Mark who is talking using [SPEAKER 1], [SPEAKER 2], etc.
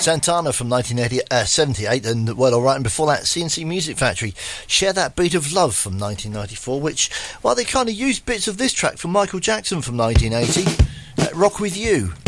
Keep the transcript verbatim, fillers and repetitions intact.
[SPEAKER 1] Santana from nineteen seventy-eight, and well, alright, and before that, C N C Music Factory, Share That Beat of Love from nineteen ninety-four, which, well, they kind of used bits of this track from Michael Jackson from nineteen eighty, uh, Rock With You.